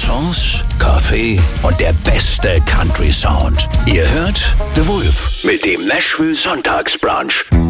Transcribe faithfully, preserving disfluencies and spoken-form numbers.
Croissants, Kaffee und der beste Country Sound. Ihr hört The Wolf mit dem Nashville Sonntagsbrunch.